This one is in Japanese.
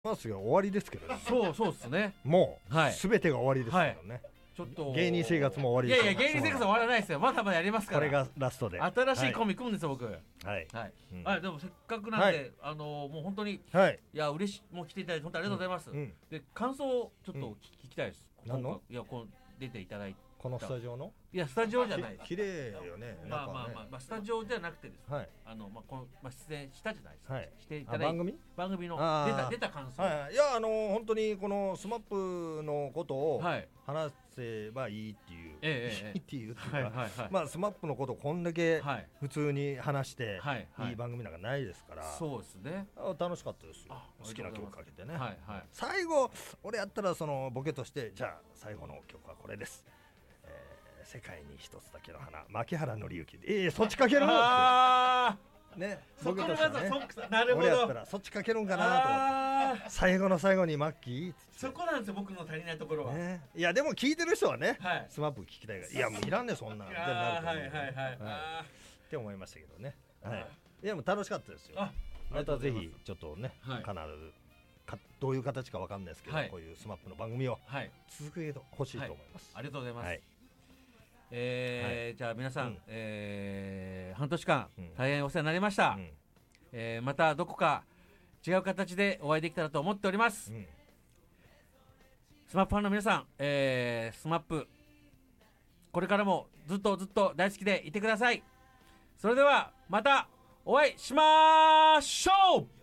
ますが終わりですけどね。 そうですね。 もう、 はい全てが終わりですけどね、 ちょっと芸人生活も終わりです。 いやいや芸人生活は終わらないですよ。まだまだやりますから。 これがラストで新しいコンビ組むんですよ、僕。はい、 はいでもせっかくなんで、もう本当にはいいや嬉しい、もう来ていただいて本当にありがとうございます。で感想をちょっと聞きたいです。 何の？ いやこう出ていただいて、 このスタジオのいやスタジオじゃないです。 綺麗よね。 まあスタジオじゃなくてですね。 はい。 この出演したじゃないですか。 はい。 していただいて番組の出た感想。 はい。いや本当にこのスマップのことを話せばいいっていうっていうか、まあスマップのことをこんだけ普通に話していい番組なんかないですから。 そうですね。 楽しかったですよ。好きな曲かけてね。 はい。 最後俺やったらそのボケとしてじゃあ最後の曲はこれです。世界に一つだけの花、牧原紀之。そっちかけるね、 そこの技なるほど。 俺やったらそっちかけるんかなと思って、最後の最後にマッキーそこなんですよ、僕の足りないところは。 いやでも聞いてる人はね、スマップ聞きたいから、いやもういらんねそんなって思いましたけどね。いやもう楽しかったですよ。またぜひちょっとね、必ずどういう形かわかんないですけど、こういうスマップの番組を続けてほしいと思います。 ありがとうございます。じゃあ皆さん、半年間大変お世話になりました。またどこか違う形でお会いできたらと思っております。スマップファンの皆さん、スマップこれからもずっと大好きでいてください。それではまたお会いしましょう。